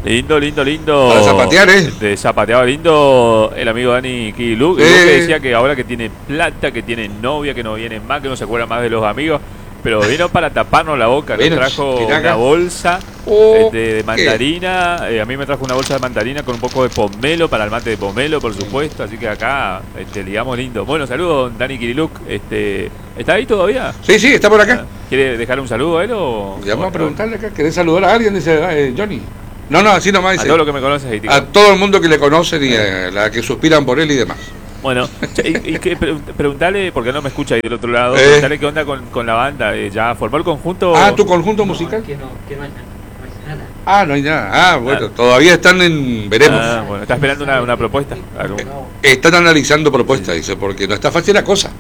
Lindo, lindo, lindo. Para zapatear, Zapateaba lindo el amigo Dani Kidiluk. Que decía que ahora que tiene plata, que tiene novia, que no viene más, que no se acuerda más de los amigos. Pero vino para taparnos la boca. Nos trajo una bolsa de mandarina. A mí me trajo una bolsa de mandarina con un poco de pomelo para el mate de pomelo, por supuesto. Así que acá ligamos lindo. Bueno, saludos, Dani Kidiluk. ¿Está ahí todavía? Sí, está por acá. ¿Quiere dejarle un saludo a él o...? Vamos a preguntarle acá. ¿Querés saludar a alguien? Dice Johnny. No, así nomás dice. A todo lo que me conoces, ahí, a todo el mundo que le conocen y a la que suspiran por él y demás. Bueno, y preguntale, porque no me escucha ahí del otro lado, preguntale qué onda con la banda. ¿Ya formó el conjunto? ¿Tu conjunto musical? Que no hay nada. No hay nada. Bueno, todavía están veremos. Bueno, está esperando una propuesta. Están analizando propuestas, dice, porque no está fácil la cosa.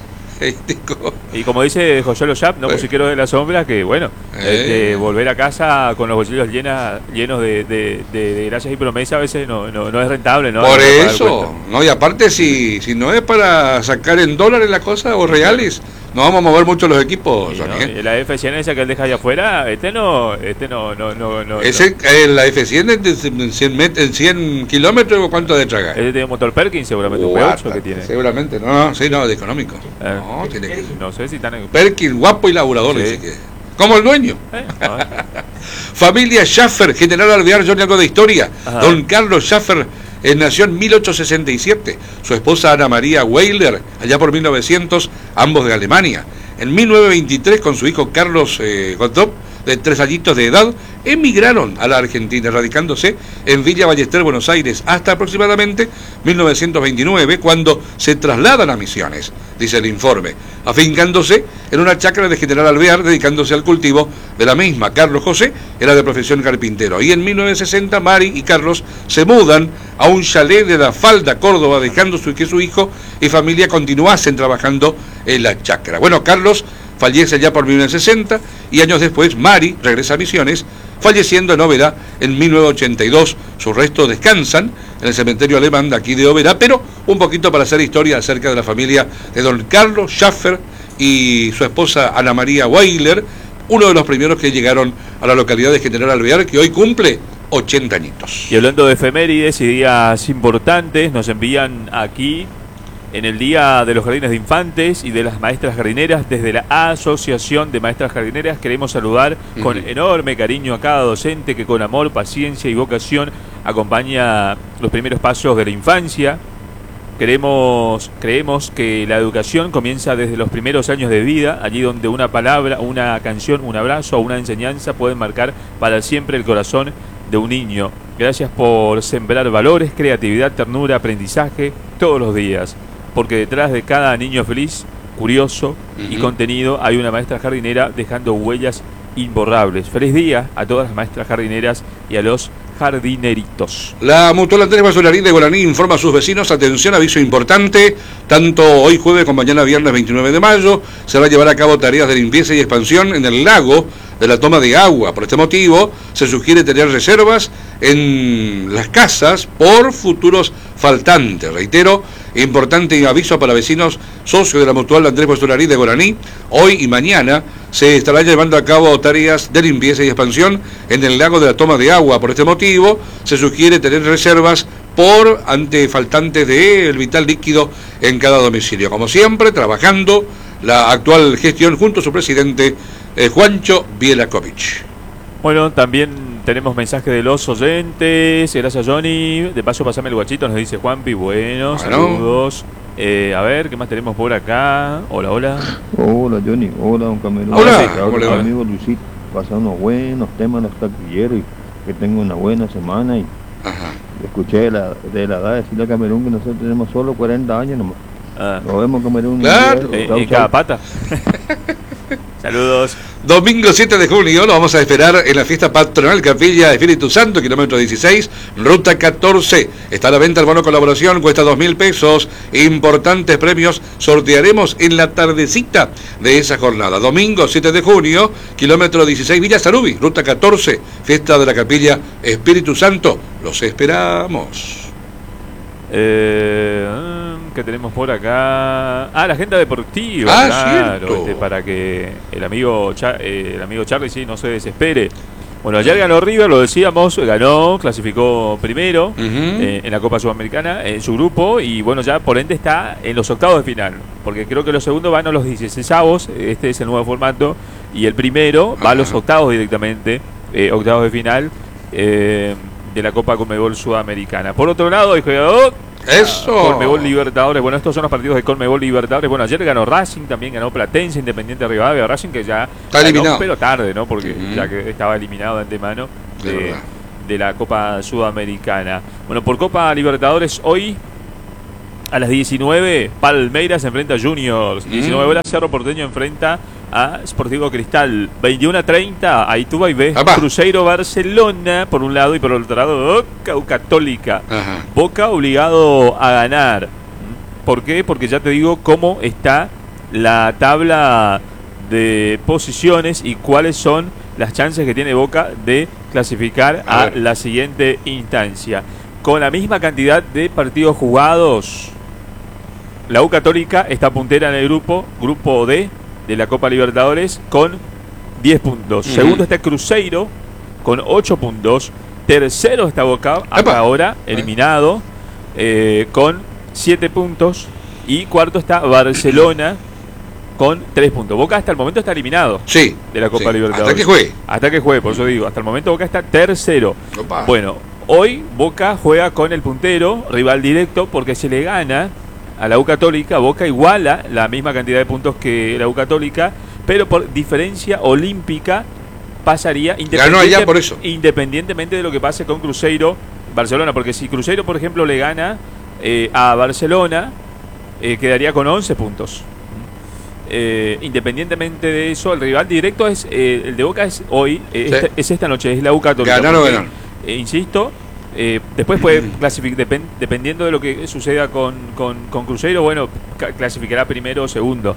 Y como dice José Chap, no musiqueros de la sombra, que bueno, volver a casa con los bolsillos llenos de gracias y promesas a veces no es rentable, ¿no? Por eso, y aparte si no es para sacar en dólares la cosa o reales, no vamos a mover mucho los equipos. Y la F100 esa que él deja allá afuera, no. La F100 en 100 kilómetros, ¿cuánto de tragar? Ese tiene motor Perkins, seguramente, un V8 que tiene. Seguramente, de económico. Tiene que... No sé si están en... Perkins, guapo y laburador, dice que... Como el dueño. Familia Schaffer, General Alvear, Johnny, algo de historia. Ajá. Don Carlos Schaffer nació en 1867. Su esposa Ana María Weiler, allá por 1900, ambos de Alemania. En 1923, con su hijo Carlos Gottlob, de 3 añitos de edad, emigraron a la Argentina, radicándose en Villa Ballester, Buenos Aires, hasta aproximadamente 1929, cuando se trasladan a Misiones, dice el informe, afincándose en una chacra de General Alvear, dedicándose al cultivo de la misma. Carlos José era de profesión carpintero, y en 1960 Mari y Carlos se mudan a un chalet de La Falda, Córdoba, dejando que su hijo y familia continuasen trabajando en la chacra. Bueno, Carlos fallece ya por 1960 y años después Mari regresa a Misiones, falleciendo en Oberá en 1982. Sus restos descansan en el cementerio alemán de aquí de Oberá, pero un poquito para hacer historia acerca de la familia de don Carlos Schaffer y su esposa Ana María Weiler, uno de los primeros que llegaron a la localidad de General Alvear, que hoy cumple 80 añitos. Y hablando de efemérides y días importantes, nos envían aquí en el Día de los Jardines de Infantes y de las Maestras Jardineras, desde la Asociación de Maestras Jardineras, queremos saludar con enorme cariño a cada docente que con amor, paciencia y vocación acompaña los primeros pasos de la infancia. Creemos que la educación comienza desde los primeros años de vida, allí donde una palabra, una canción, un abrazo o una enseñanza pueden marcar para siempre el corazón de un niño. Gracias por sembrar valores, creatividad, ternura, aprendizaje todos los días. Porque detrás de cada niño feliz, curioso y contenido hay una maestra jardinera dejando huellas imborrables. Feliz día a todas las maestras jardineras y a los jardineritos. La Mutual Andrés Basolarín de Guaraní informa a sus vecinos, atención, aviso importante, tanto hoy jueves como mañana viernes 29 de mayo, se va a llevar a cabo tareas de limpieza y expansión en el lago de la toma de agua. Por este motivo, se sugiere tener reservas en las casas por futuros faltantes. Reitero, importante aviso para vecinos socios de la Mutual Andrés Basolarín de Guaraní, hoy y mañana se estará llevando a cabo tareas de limpieza y expansión en el lago de la toma de agua. Por este motivo, se sugiere tener reservas ante faltantes del vital líquido en cada domicilio. Como siempre, trabajando la actual gestión junto a su presidente, Juancho Bielakovic. Bueno, también tenemos mensaje de los oyentes. Gracias, Johnny. De paso, pasame el guachito, nos dice Juanpi. Bueno, saludos. A ver, ¿qué más tenemos por acá? Hola. Hola, Johnny. Hola, don Camerún. Hola. Amigo Luisito. Pasa unos buenos temas los taquilleros y que tenga una buena semana. Y escuché de la edad de decirle a Camerún que nosotros tenemos solo 40 años nomás. Nos vemos, Camerún. Claro. En cada pata. Saludos. Domingo 7 de junio lo vamos a esperar en la fiesta patronal Capilla Espíritu Santo, kilómetro 16, ruta 14. Está a la venta el bono colaboración, cuesta 2.000 pesos. Importantes premios sortearemos en la tardecita de esa jornada. Domingo 7 de junio, kilómetro 16, Villa Sarubi, ruta 14, fiesta de la Capilla Espíritu Santo. Los esperamos. ¿Qué tenemos por acá? La agenda deportiva. Claro, cierto. Para que el amigo Charlie sí no se desespere. Bueno, ayer ganó River, lo decíamos, clasificó primero en la Copa Sudamericana, en su grupo, y bueno, ya por ende está en los octavos de final, porque creo que los segundos van a los 16avos, este es el nuevo formato, y el primero va a los octavos directamente, octavos de final de la Copa Conmebol Sudamericana. Por otro lado, el jugador Conmebol Libertadores. Bueno, estos son los partidos de Conmebol Libertadores. Bueno, ayer ganó Racing, también ganó Platense, Independiente Rivadavia. Racing que ya está eliminado, pero tarde, ¿no? Porque ya que estaba eliminado de antemano de la Copa Sudamericana. Bueno, por Copa Libertadores hoy a las 19 Palmeiras se enfrenta a Juniors. 19 horas Cerro Porteño enfrenta a Sportivo Cristal. 21:30 Aituba y B. Cruzeiro Barcelona por un lado, y por el otro lado Boca Católica. Boca obligado a ganar. ¿Por qué? Porque ya te digo cómo está la tabla de posiciones y cuáles son las chances que tiene Boca de clasificar a la siguiente instancia. Con la misma cantidad de partidos jugados, la U Católica está puntera en el grupo D de la Copa Libertadores con 10 puntos. Segundo está Cruzeiro con 8 puntos. Tercero está Boca, hasta ahora eliminado, con 7 puntos. Y cuarto está Barcelona con 3 puntos. Boca hasta el momento está eliminado de la Copa Libertadores. Hasta que juegue, por eso digo, hasta el momento Boca está tercero. Bueno, hoy Boca juega con el puntero, rival directo, porque se le gana a la U Católica. Boca iguala la misma cantidad de puntos que la U Católica, pero por diferencia olímpica pasaría independientemente de lo que pase con Cruzeiro Barcelona, porque si Cruzeiro, por ejemplo, le gana a Barcelona, quedaría con 11 puntos. Independientemente de eso, el rival directo es el de Boca es hoy, es esta noche, es la U Católica. Ganaron. Insisto, después puede clasificar, dependiendo de lo que suceda con Cruzeiro, bueno, clasificará primero o segundo.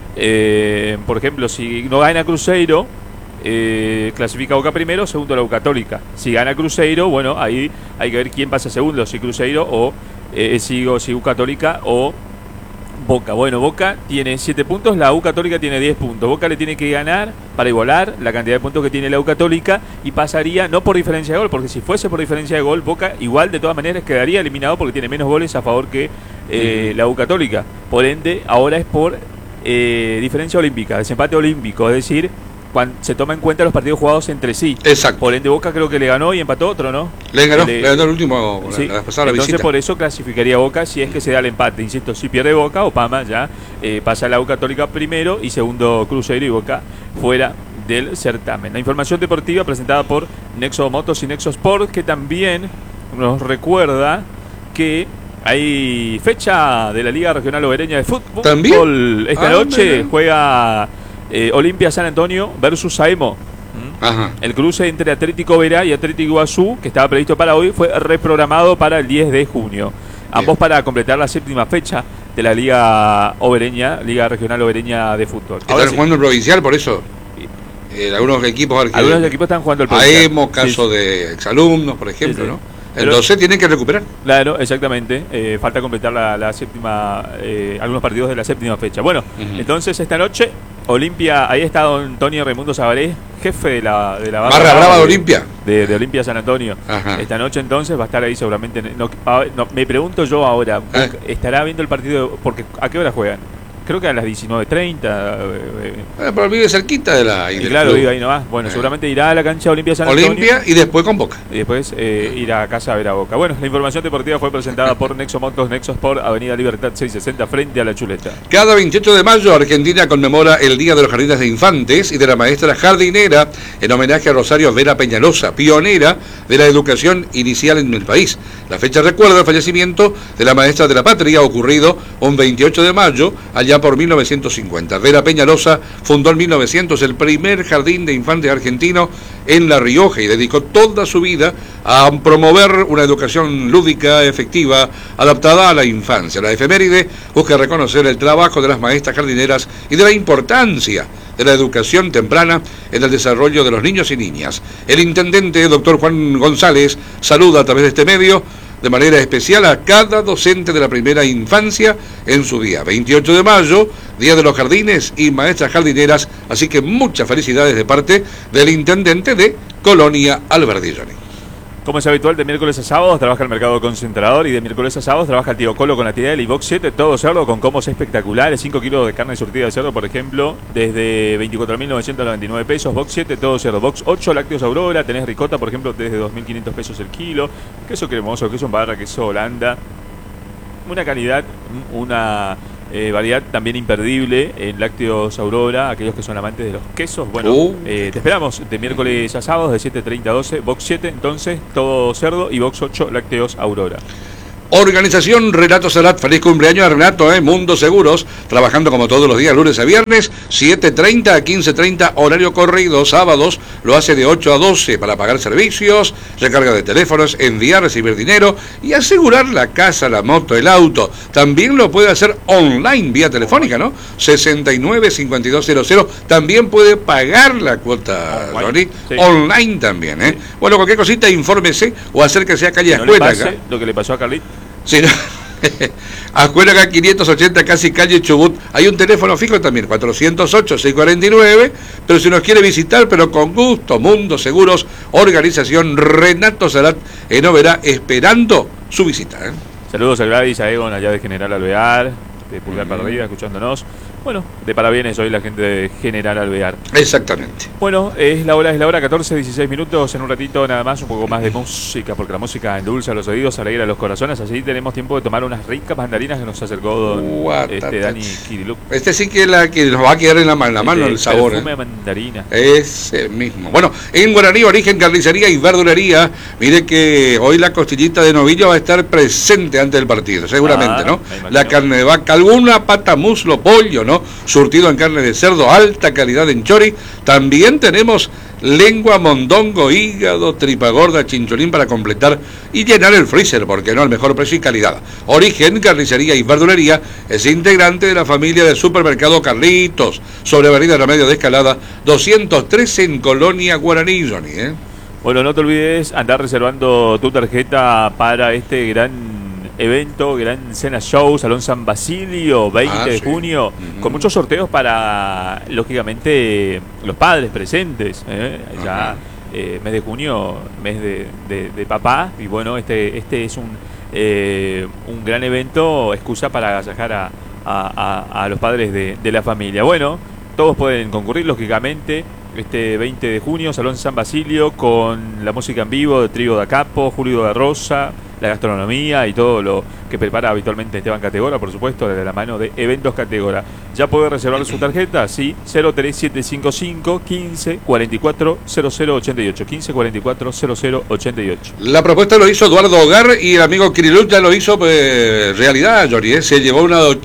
Por ejemplo, si no gana Cruzeiro, clasifica Boca primero, segundo la U Católica. Si gana Cruzeiro, bueno, ahí hay que ver quién pasa segundo, si Cruzeiro o si U Católica o Boca. Bueno, Boca tiene 7 puntos, la U Católica tiene 10 puntos. Boca le tiene que ganar para igualar la cantidad de puntos que tiene la U Católica y pasaría, no por diferencia de gol, porque si fuese por diferencia de gol, Boca igual de todas maneras quedaría eliminado porque tiene menos goles a favor que la U Católica. Por ende, ahora es por diferencia olímpica, desempate olímpico, es decir, cuando se toma en cuenta los partidos jugados entre sí. Exacto. Por ende, Boca creo que le ganó y empató otro, ¿no? Le ganó el último, la pasada entonces visita. Por eso clasificaría Boca si es que se da el empate. Insisto, si pierde Boca o Pama ya pasa la U Católica primero y segundo Cruzeiro y Boca fuera del certamen. La información deportiva presentada por Nexo Motos y Nexo Sport, que también nos recuerda que hay fecha de la Liga Regional Obereña de Fútbol. ¿También? Esta noche juega Olimpia San Antonio versus Saemo. El cruce entre Atlético Verá y Atlético Iguazú, que estaba previsto para hoy, fue reprogramado para el 10 de junio. Ambos para completar la séptima fecha de la Liga Obereña, Liga Regional Obereña de Fútbol. Están jugando el provincial, por eso. Algunos equipos están jugando el provincial. Aemo, caso de exalumnos, por ejemplo, ¿no? Entonces tienen que recuperar. Claro, exactamente. Falta completar la séptima, algunos partidos de la séptima fecha. Bueno, entonces esta noche Olimpia, ahí está don Tony Raimundo Sabaré, jefe de la barra brava de Olimpia. De Olimpia San Antonio. Esta noche entonces va a estar ahí seguramente. Me pregunto yo ahora, ¿estará viendo el partido? Porque ¿a qué hora juegan? Creo que a las 19:30. Pero vive cerquita de la. Y claro, vive ahí nomás. Bueno, seguramente irá a la cancha Olimpia San Antonio. Olimpia y después con Boca. Y después irá a casa a ver a Boca. Bueno, la información deportiva fue presentada por Nexo Motos, Nexo Sport, Avenida Libertad 660, frente a la Chuleta. Cada 28 de mayo, Argentina conmemora el Día de los Jardines de Infantes y de la Maestra Jardinera en homenaje a Rosario Vera Peñalosa, pionera de la educación inicial en el país. La fecha recuerda el fallecimiento de la maestra de la patria ocurrido un 28 de mayo, allá por 1950. Vera Peñalosa fundó en 1900 el primer jardín de infantes argentino en La Rioja y dedicó toda su vida a promover una educación lúdica, efectiva, adaptada a la infancia. La efeméride busca reconocer el trabajo de las maestras jardineras y de la importancia de la educación temprana en el desarrollo de los niños y niñas. El intendente, doctor Juan González, saluda a través de este medio de manera especial a cada docente de la primera infancia en su día 28 de mayo, Día de los Jardines y Maestras Jardineras, así que muchas felicidades de parte del intendente de Colonia Alberdi, Johnny. Como es habitual, de miércoles a sábados trabaja el mercado concentrador y de miércoles a sábados trabaja el tío Colo con la actividad del iBox 7, todo cerdo con combos espectaculares, 5 kilos de carne surtida de cerdo, por ejemplo, desde 24.999 pesos, Box 7, todo cerdo, Box 8, lácteos Aurora, tenés ricota, por ejemplo, desde 2.500 pesos el kilo, queso cremoso, queso en barra, queso Holanda, una calidad, una variedad también imperdible en lácteos Aurora, aquellos que son amantes de los quesos. Bueno, te esperamos de miércoles a sábados de 7:30 a 12, Box 7, entonces todo cerdo, y Box 8, lácteos Aurora. Organización Renato Salat, feliz cumpleaños a Renato, Mundo Seguros, trabajando como todos los días, lunes a viernes, 7:30 a 15:30, horario corrido, sábados, lo hace de 8 a 12 para pagar servicios, recarga de teléfonos, enviar, recibir dinero y asegurar la casa, la moto, el auto. También lo puede hacer online, vía telefónica, ¿no? 69-5200, también puede pagar la cuota, Johnny, sí. Online también, Sí. Bueno, cualquier cosita, infórmese o acérquese a calle Escuela. Acá. Lo que le pasó a Carlitos. Sí, no. Afuera acá 580, casi calle Chubut. Hay un teléfono fijo también, 408-649. Pero si nos quiere visitar, pero con gusto, Mundo Seguros, Organización Renato Salat en Oberá, esperando su visita. Saludos a Gladys, a Egon, allá de General Alvear, de Pulgar para arriba, escuchándonos. Bueno, de parabienes hoy la gente de General Alvear. Exactamente. Bueno, es la hora 14:16 minutos. En un ratito nada más, un poco más de música, porque la música endulza los oídos, alegra los corazones. Así tenemos tiempo de tomar unas ricas mandarinas que nos acercó don Dani Kiriluk. Este sí que la que nos va a quedar en la mano el sabor. Perfume a mandarina. Ese mismo. Bueno, en Guaraní, Origen Carnicería y Verdulería, mire que hoy la costillita de novillo va a estar presente antes del partido, seguramente, ¿no? La carne de vaca, alguna pata, muslo, pollo, ¿no? Surtido en carne de cerdo, alta calidad en chori. También tenemos lengua, mondongo, hígado, tripa gorda, chincholín para completar y llenar el freezer, porque no, al mejor precio y calidad. Origen Carnicería y Verdulería es integrante de la familia del supermercado Carlitos, sobre Avenida Remedio de Escalada 213 en Colonia Guaraní, Johnny, Bueno, no te olvides andar reservando tu tarjeta para este gran evento, Gran Cena Show, Salón San Basilio, 20 de junio, con muchos sorteos para, lógicamente, los padres presentes. Ya mes de junio, mes de papá, y bueno, este es un gran evento, excusa para agasajar a los padres de la familia. Bueno, todos pueden concurrir, lógicamente, este 20 de junio, Salón San Basilio, con la música en vivo de Trío da Capo, Julio da Rosa, la gastronomía y todo lo que prepara habitualmente Esteban Categora, por supuesto, de la mano de Eventos Categora. ¿Ya puede reservar su tarjeta? Sí, 03755 15 44 0088, 15 44 0088. La propuesta lo hizo Eduardo Hogar y el amigo Kiriluk ya lo hizo realidad, Johnny, Se llevó una de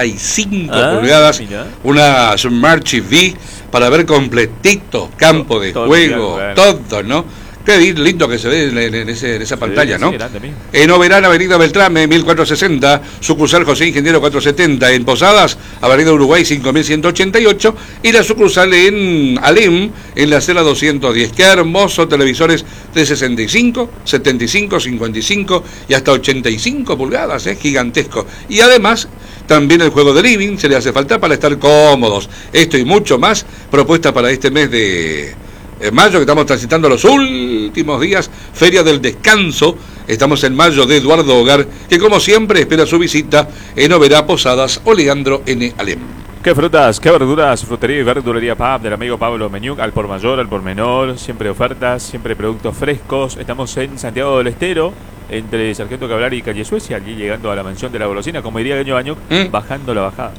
85 pulgadas, mirá. Una Smart TV para ver completito, campo de juego, todo, ¿no? Qué lindo que se ve en esa pantalla, ¿no? En Oberán, Avenida Beltrame, 1460, sucursal José Ingeniero 470, en Posadas, Avenida Uruguay 5188, y la sucursal en Alem, en la Cela 210. Qué hermosos televisores de 65, 75, 55 y hasta 85 pulgadas, gigantesco. Y además, también el juego de living se le hace falta para estar cómodos. Esto y mucho más, propuesta para este mes de mayo, que estamos transitando los últimos días, Feria del Descanso. Estamos en mayo de Eduardo Hogar, que como siempre espera su visita en Oberá, Posadas o Leandro N. Alem. ¿Qué frutas, qué verduras? Frutería y verdulería PAP del amigo Pablo Meñuc, al por mayor, al por menor, siempre ofertas, siempre productos frescos. Estamos en Santiago del Estero, entre Sargento Cabral y Calle Suecia, allí llegando a la mansión de la golosina, como diría Gaño Bañuc, bajando la bajada.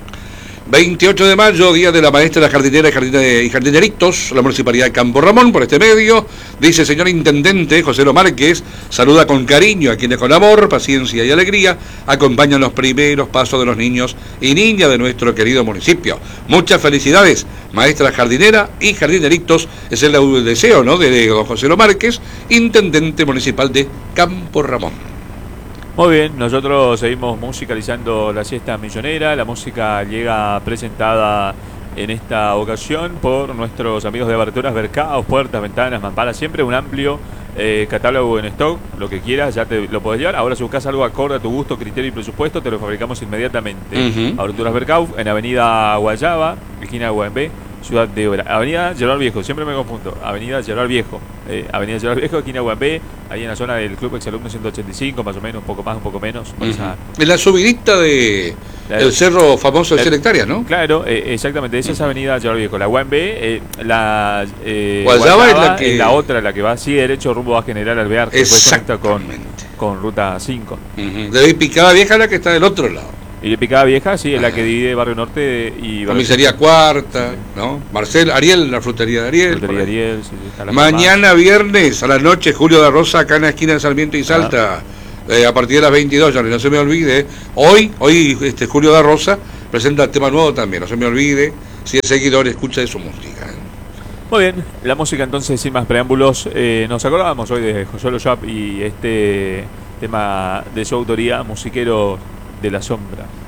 28 de mayo, Día de la Maestra Jardinera y Jardineritos, la Municipalidad de Campo Ramón, por este medio, dice señor Intendente José Lo Márquez, saluda con cariño a quienes con amor, paciencia y alegría acompañan los primeros pasos de los niños y niñas de nuestro querido municipio. Muchas felicidades, maestra jardinera y jardineritos, es el deseo, ¿no?, de don José Lo Márquez, Intendente Municipal de Campo Ramón. Muy bien, nosotros seguimos musicalizando la siesta millonera. La música llega presentada en esta ocasión por nuestros amigos de Aberturas Vercaos, puertas, ventanas, mamparas, siempre un amplio catálogo en stock, lo que quieras, ya te lo podés llevar. Ahora si buscas algo acorde a tu gusto, criterio y presupuesto, te lo fabricamos inmediatamente. Aberturas Vercaos, en Avenida Guayaba, esquina de Guayambé, Ciudad de Obra. Avenida Gerard Viejo, siempre me confundo. Avenida Gerard Viejo. Avenida Gerard Viejo, esquina Guambé, ahí en la zona del Club Exalumno 185, más o menos, un poco más, un poco menos. En la subidita de el cerro famoso de 100 hectáreas, ¿no? Claro, exactamente, esa es Avenida Gerard Viejo. La Guambé, la Guayaba es la que... la otra, la que va así derecho rumbo a General Alvear, que después conecta con Ruta 5. De Picada Vieja la que está del otro lado. Y de Picada Vieja, sí, es la que divide Barrio Norte y Barrio Comisaría Cuarta, ¿no? Marcel, Ariel, la frutería de Ariel. Frutería Ariel, sí, mañana viernes a la noche, Julio da Rosa, acá en la esquina de Sarmiento y Salta, a partir de las 22, ya no se me olvide. Hoy Julio da Rosa presenta tema nuevo también, no se me olvide, si es seguidor, escucha de su música. Muy bien, la música entonces, sin más preámbulos, nos acordábamos hoy de Josué Chap y este tema de su autoría, Musiquero de la Sombra.